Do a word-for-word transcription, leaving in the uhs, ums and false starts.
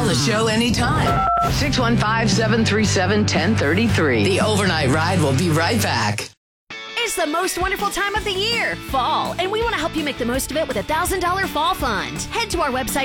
the show anytime. six one five, seven three seven, one zero three three. The Overnight Ride will be right back. It's the most wonderful time of the year, fall, and we want to help you make the most of it with a one thousand dollars fall fund. Head to our website